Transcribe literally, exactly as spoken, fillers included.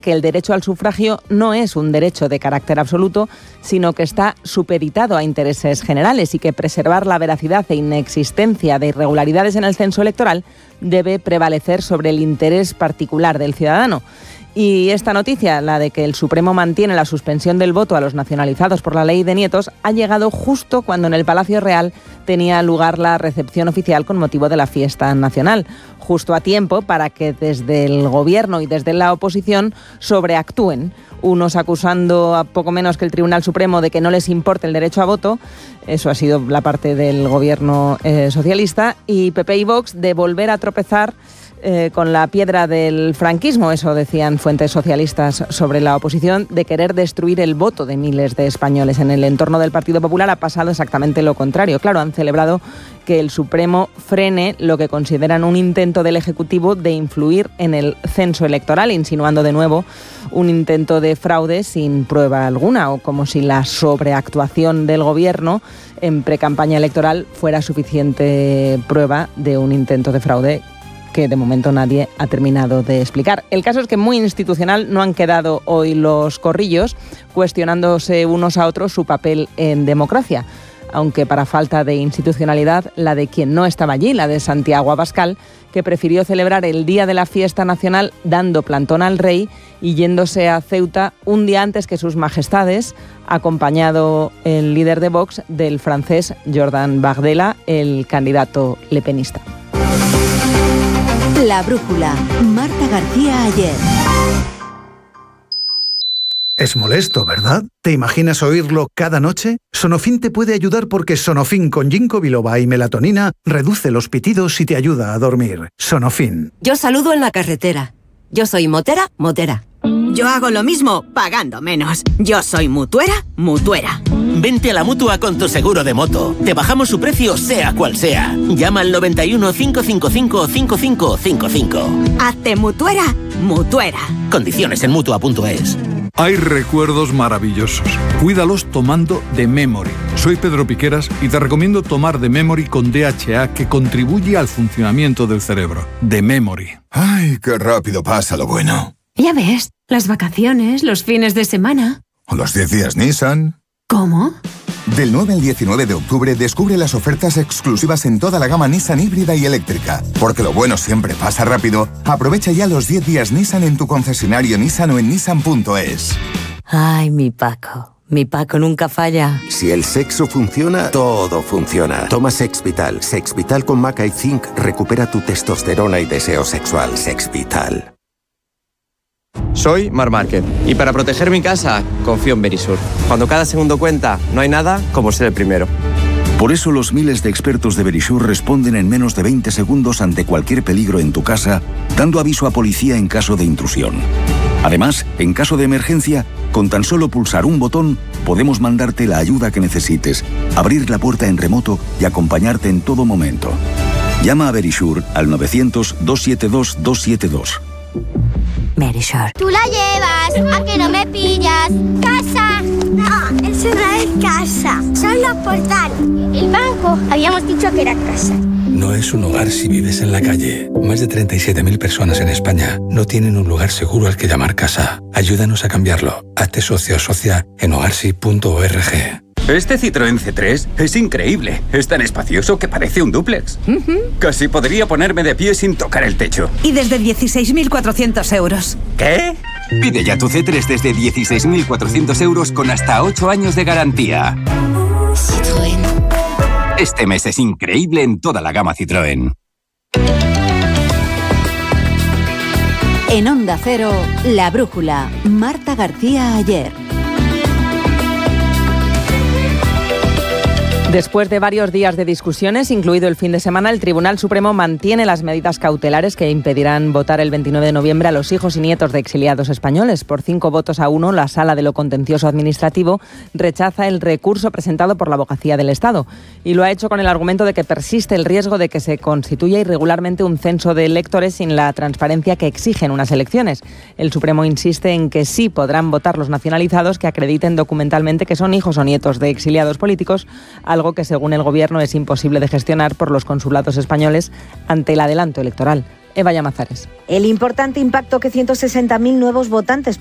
que el derecho al sufragio no es un derecho de carácter absoluto, sino que está supeditado a intereses generales y que preservar la veracidad e inexistencia de irregularidades en el censo electoral debe prevalecer sobre el interés particular del ciudadano. Y esta noticia, la de que el Supremo mantiene la suspensión del voto a los nacionalizados por la ley de nietos, ha llegado justo cuando en el Palacio Real tenía lugar la recepción oficial con motivo de la fiesta nacional. Justo a tiempo para que desde el Gobierno y desde la oposición sobreactúen, unos acusando a poco menos que el Tribunal Supremo de que no les importe el derecho a voto, eso ha sido la parte del Gobierno eh, socialista, y P P y Vox de volver a tropezar Eh, con la piedra del franquismo, eso decían fuentes socialistas sobre la oposición, de querer destruir el voto de miles de españoles. En el entorno del Partido Popular ha pasado exactamente lo contrario. Claro, han celebrado que el Supremo frene lo que consideran un intento del Ejecutivo de influir en el censo electoral, insinuando de nuevo un intento de fraude sin prueba alguna, o como si la sobreactuación del Gobierno en precampaña electoral fuera suficiente prueba de un intento de fraude que de momento nadie ha terminado de explicar. El caso es que muy institucional no han quedado hoy los corrillos, cuestionándose unos a otros su papel en democracia, aunque para falta de institucionalidad la de quien no estaba allí, la de Santiago Abascal, que prefirió celebrar el día de la fiesta nacional dando plantón al rey y yéndose a Ceuta un día antes que sus majestades, acompañado el líder de Vox del francés Jordan Bardella, el candidato lepenista. La brújula, Marta García Ayer. Es molesto, ¿verdad? ¿Te imaginas oírlo cada noche? Sonofin te puede ayudar porque Sonofin con ginkgo biloba y melatonina reduce los pitidos y te ayuda a dormir. Sonofin. Yo saludo en la carretera. Yo soy motera, motera. Yo hago lo mismo, pagando menos. Yo soy mutuera, mutuera. Vente a la Mutua con tu seguro de moto. Te bajamos su precio sea cual sea. Llama al noventa y uno, cinco cinco cinco, cinco cinco cinco cinco. Hazte mutuera, mutuera. Condiciones en Mutua punto es. Hay recuerdos maravillosos. Cuídalos tomando The Memory. Soy Pedro Piqueras y te recomiendo tomar The Memory con D H A, que contribuye al funcionamiento del cerebro. The Memory. Ay, qué rápido pasa lo bueno. Ya ves, las vacaciones, los fines de semana. ¿O los diez días Nissan? ¿Cómo? Del nueve al diecinueve de octubre descubre las ofertas exclusivas en toda la gama Nissan híbrida y eléctrica. Porque lo bueno siempre pasa rápido. Aprovecha ya los diez días Nissan en tu concesionario Nissan o en Nissan punto es. Ay, mi Paco. Mi Paco nunca falla. Si el sexo funciona, todo funciona. Toma Sexvital. Sexvital con maca y zinc recupera tu testosterona y deseo sexual. Sexvital. Soy Mar Márquez y para proteger mi casa confío en Verisur. Cuando cada segundo cuenta, no hay nada como ser el primero. Por eso los miles de expertos de Verisur responden en menos de veinte segundos ante cualquier peligro en tu casa, dando aviso a policía en caso de intrusión. Además, en caso de emergencia, con tan solo pulsar un botón, podemos mandarte la ayuda que necesites, abrir la puerta en remoto y acompañarte en todo momento. Llama a Verisur al novecientos, doscientos setenta y dos, doscientos setenta y dos. Verisur. Tú la llevas, a que no me pillas. ¡Casa! No, eso no es casa, son los portales. El banco, habíamos dicho que era casa. No es un hogar si vives en la calle. Más de treinta y siete mil personas en España no tienen un lugar seguro al que llamar casa. Ayúdanos a cambiarlo. Hazte socio o socia en hogarsi punto org. Este Citroën C tres es increíble. Es tan espacioso que parece un dúplex. Uh-huh. Casi podría ponerme de pie sin tocar el techo. Y desde dieciséis mil cuatrocientos euros. ¿Qué? Pide ya tu C tres desde dieciséis mil cuatrocientos euros con hasta ocho años de garantía. Citroën. Este mes es increíble en toda la gama Citroën. En Onda Cero, La Brújula, Marta García Ayer. Después de varios días de discusiones, incluido el fin de semana, el Tribunal Supremo mantiene las medidas cautelares que impedirán votar el veintinueve de noviembre a los hijos y nietos de exiliados españoles. Por cinco votos a uno, la Sala de lo Contencioso Administrativo rechaza el recurso presentado por la Abogacía del Estado y lo ha hecho con el argumento de que persiste el riesgo de que se constituya irregularmente un censo de electores sin la transparencia que exigen unas elecciones. El Supremo insiste en que sí podrán votar los nacionalizados que acrediten documentalmente que son hijos o nietos de exiliados políticos, algo que según el Gobierno es imposible de gestionar por los consulados españoles ante el adelanto electoral. Eva Llamazares. El importante impacto que ciento sesenta mil nuevos votantes